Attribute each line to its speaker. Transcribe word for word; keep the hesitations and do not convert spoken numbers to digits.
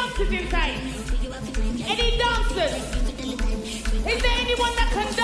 Speaker 1: dancers inside? Any dancers? Is there anyone that can